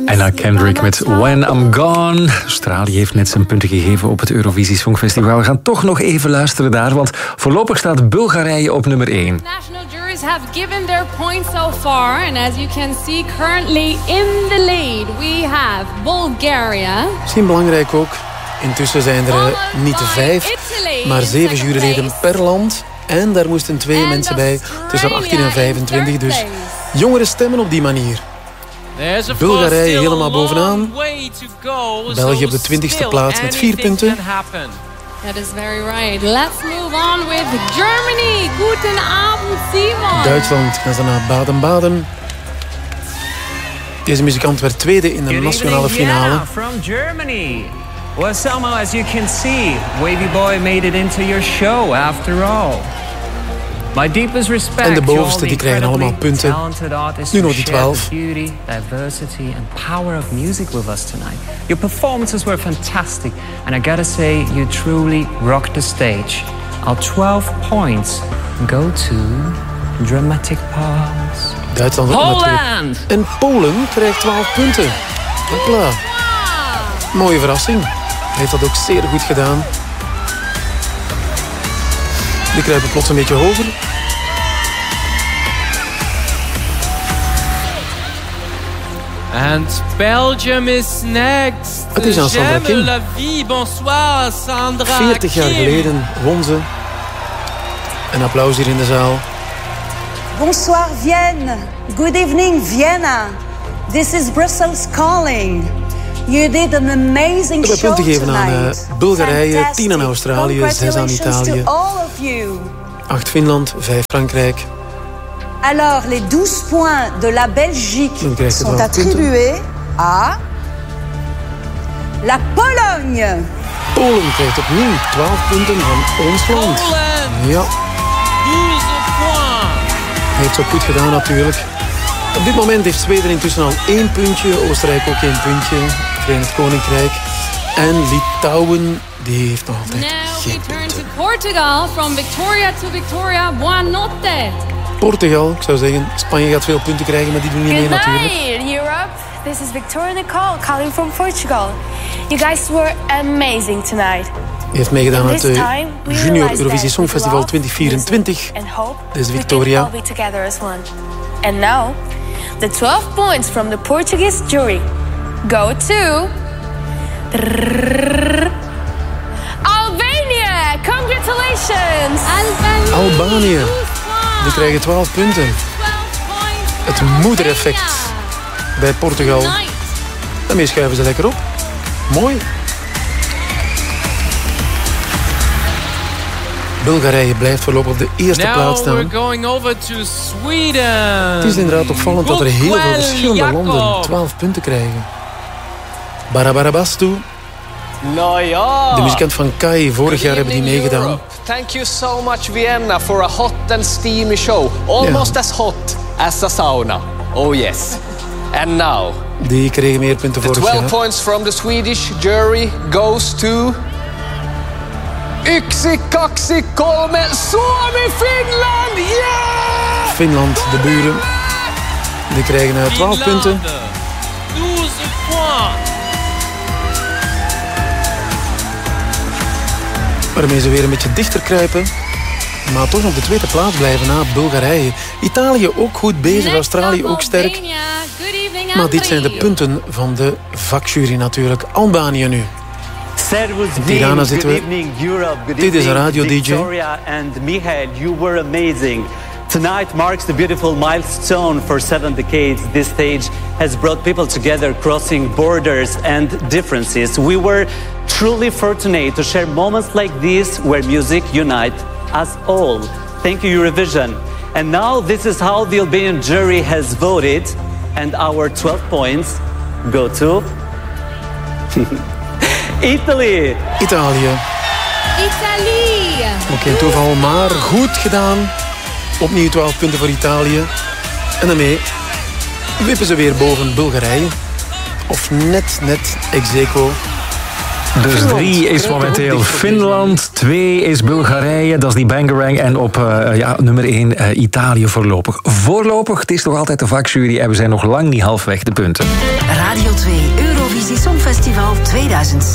Anna Kendrick met When I'm Gone. Australië heeft net zijn punten gegeven op het Eurovisie Songfestival. We gaan toch nog even luisteren daar, want voorlopig staat Bulgarije op nummer 1. National juries have given their points so far, and as you can see, currently in the lead we have Bulgaria. Misschien belangrijk ook, intussen zijn er niet 5, maar 7 juryleden per land. En daar moesten 2 mensen bij, tussen 18 en 25, dus jongeren stemmen op die manier. Bulgarije helemaal bovenaan. België op de 20e plaats met 4 punten. That is very right. Let's move on with Germany. Guten Abend, Simon. Duitsland gaan ze naar Baden-Baden. Deze muzikant werd tweede in de nationale finale. From Germany. Well, Selma, as you can see, Wavy Boy made it into your show after all. My deepest respect. En de bovenste die krijgen allemaal punten. Nu nog die 12. Beauty, diversity and power of music with us tonight. Your performances were fantastic, and I gotta say, you truly rocked the stage. Our 12 points go to Dramatic Pause. Duitsland Holland! En Polen krijgt 12 punten. Hopla. Mooie verrassing. Hij heeft dat ook zeer goed gedaan. Die kruipen plots een beetje hoger. And Belgium is next. Het is aan Sandra Kim. La vie. Bonsoir, Sandra 40 jaar geleden won ze. Een applaus hier in de zaal. Bonsoir Vienne. Good evening Vienna. This is Brussels calling. You did an amazing show punten geven tonight. aan Bulgarije, 10 aan Australië, 6 aan Italië, 8 Finland, 5 Frankrijk. Alors, les 12 points de la Belgique sont attribués à la Pologne. Polen krijgt opnieuw 12 punten van ons land. Ja. 12 points. Heeft zo goed gedaan natuurlijk. Op dit moment heeft Zweden intussen al 1 puntje, Oostenrijk ook 1 puntje, Verenigd Koninkrijk en Litouwen, die heeft nog altijd geen punten. Now we turn to Portugal, from Victoria to Victoria, buonanotte. Portugal, ik zou zeggen, Spanje gaat veel punten krijgen, maar die doen niet mee natuurlijk. Good night, Europe. This is Victoria Nicole calling from Portugal. You guys were amazing tonight. Die heeft meegedaan aan het Junior Eurovisie Songfestival 2024. Dit is Victoria. And now, the 12 points from the Portuguese jury go to Albania. Congratulations! Albanië. Die krijgen 12 punten. Het moedereffect bij Portugal. Daarmee schuiven ze lekker op. Mooi. Bulgarije blijft voorlopig op de eerste plaats staan. Het is inderdaad opvallend dat er heel veel verschillende landen 12 punten krijgen. Barabarabastu. Nou ja. De muzikant van Kai, vorig jaar hebben die meegedaan. Thank you so much Vienna for a hot and steamy show. Almost as hot as a sauna. Oh yes. And now. Die kregen meer punten vorig jaar. 12 points from the Swedish jury goes to Yksi, kaksi, kolme, Suomi, Finland! Yeah! Finland, de buren. Die krijgen 12 punten. 12 points. Waarmee ze weer een beetje dichter kruipen. Maar toch op de tweede plaats blijven na Bulgarije. Italië ook goed bezig, Australië ook sterk. Maar dit zijn de punten van de vakjury natuurlijk. Albanië nu. Tirana zitten we. Dit is een radio-dj. Victoria and Michael, you were amazing. Tonight marks the beautiful milestone for 7 decades. This stage has brought people together, crossing borders and differences. We were truly fortunate to share moments like this where music unites us all. Thank you, Eurovision. And now this is how the Albanian jury has voted. And our 12 points go to Italy. Italië. Ook geen toeval, maar goed gedaan. Opnieuw 12 punten voor Italië. En daarmee wippen ze weer boven Bulgarije. Of net ex aequo. Dus 3 is momenteel Finland, 2 is Bulgarije, dat is die Bangarang. En op nummer 1 Italië voorlopig. Voorlopig, het is nog altijd de vakjury en we zijn nog lang niet halfweg de punten. Radio 2 Eurovisie Songfestival 2006.